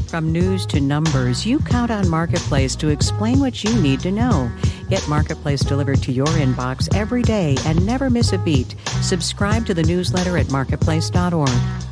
From news to numbers, you count on Marketplace to explain what you need to know. Get Marketplace delivered to your inbox every day and never miss a beat. Subscribe to the newsletter at marketplace.org.